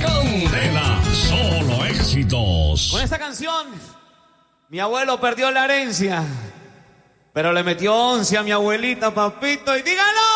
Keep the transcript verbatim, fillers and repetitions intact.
Candela, solo éxitos. Con esta canción, mi abuelo perdió la herencia, pero le metió once a mi abuelita, papito, y díganlo.